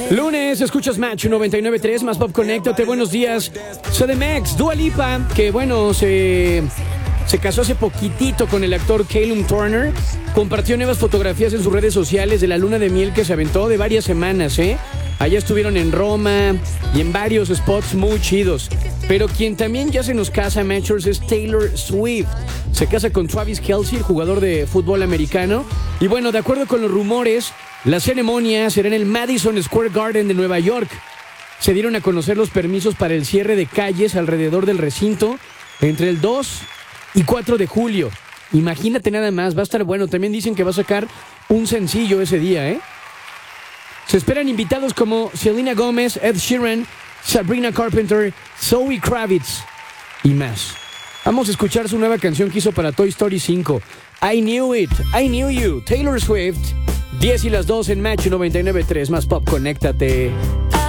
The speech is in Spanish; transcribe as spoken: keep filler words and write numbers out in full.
Lunes, escuchas Match noventa y nueve punto tres, más Pop, conéctate, buenos días. C D M X, Dua Lipa, que bueno, se, se casó hace poquitito con el actor Callum Turner. Compartió nuevas fotografías en sus redes sociales de la luna de miel que se aventó de varias semanas, ¿eh? Allá estuvieron en Roma y en varios spots muy chidos. Pero quien también ya se nos casa, Matchers, es Taylor Swift. Se casa con Travis Kelce, el jugador de fútbol americano. Y bueno, de acuerdo con los rumores, la ceremonia será en el Madison Square Garden de Nueva York. Se dieron a conocer los permisos para el cierre de calles alrededor del recinto entre el dos y cuatro de julio. Imagínate nada más, va a estar bueno. También dicen que va a sacar un sencillo ese día, ¿eh? Se esperan invitados como Selena Gomez, Ed Sheeran, Sabrina Carpenter, Zoe Kravitz y más. Vamos a escuchar su nueva canción que hizo para Toy Story cinco. I Knew It, I Knew You, Taylor Swift. diez y las dos en Match noventa y nueve punto tres, más Pop, conéctate.